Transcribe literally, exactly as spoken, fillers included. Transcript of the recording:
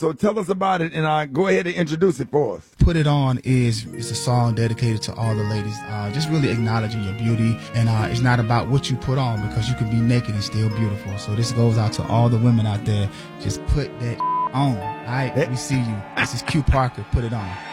So tell us about it, and uh, go ahead and introduce it for us. Put It On is is a song dedicated to all the ladies, uh, just really acknowledging your beauty. And uh, it's not about what you put on, because you can be naked and still beautiful. So this goes out to all the women out there. Just put that on. All right, we see you. This is Q Parker. Put It On.